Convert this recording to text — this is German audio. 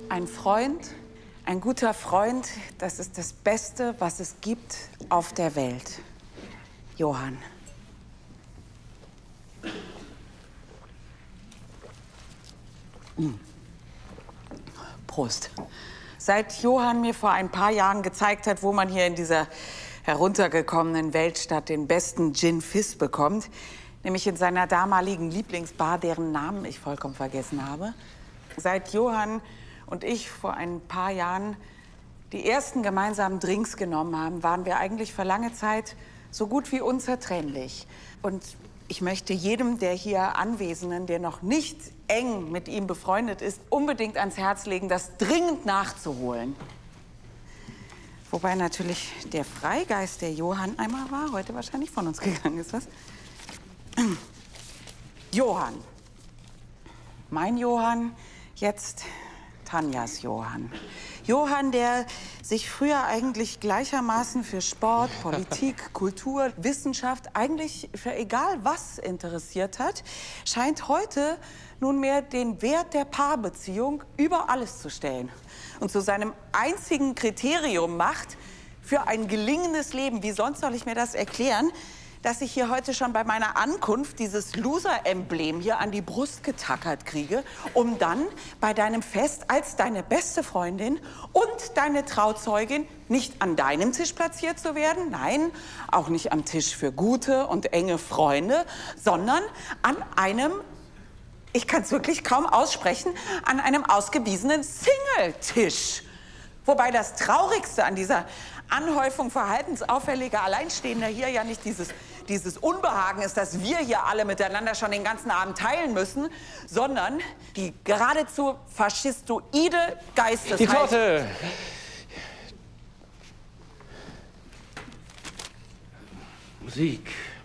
Ein Freund, ein guter Freund, das ist das Beste, was es gibt auf der Welt. Johann. Prost. Seit Johann mir vor ein paar Jahren gezeigt hat, wo man hier in dieser heruntergekommenen Weltstadt den besten Gin Fizz bekommt, nämlich in seiner damaligen Lieblingsbar, deren Namen ich vollkommen vergessen habe. Seit Johann und ich vor ein paar Jahren die ersten gemeinsamen Drinks genommen haben, waren wir eigentlich für lange Zeit so gut wie unzertrennlich. Und ich möchte jedem der hier Anwesenden, der noch nicht eng mit ihm befreundet ist, unbedingt ans Herz legen, das dringend nachzuholen. Wobei natürlich der Freigeist, der Johann einmal war, heute wahrscheinlich von uns gegangen ist, was? Johann. Mein Johann, jetzt Tanjas Johann. Johann, der sich früher eigentlich gleichermaßen für Sport, Politik, Kultur, Wissenschaft, eigentlich für egal was interessiert hat, scheint heute nunmehr den Wert der Paarbeziehung über alles zu stellen. Und zu seinem einzigen Kriterium macht für ein gelingendes Leben, wie sonst soll ich mir das erklären, dass ich hier heute schon bei meiner Ankunft dieses Loser-Emblem hier an die Brust getackert kriege, um dann bei deinem Fest als deine beste Freundin und deine Trauzeugin nicht an deinem Tisch platziert zu werden, nein, auch nicht am Tisch für gute und enge Freunde, sondern an einem, ich kann es wirklich kaum aussprechen, an einem ausgewiesenen Single-Tisch. Wobei das Traurigste an dieser Anhäufung verhaltensauffälliger Alleinstehender hier ja nicht dieses Unbehagen ist, dass wir hier alle miteinander schon den ganzen Abend teilen müssen, sondern die geradezu faschistoide Geisteshaltung. Die Torte! Musik.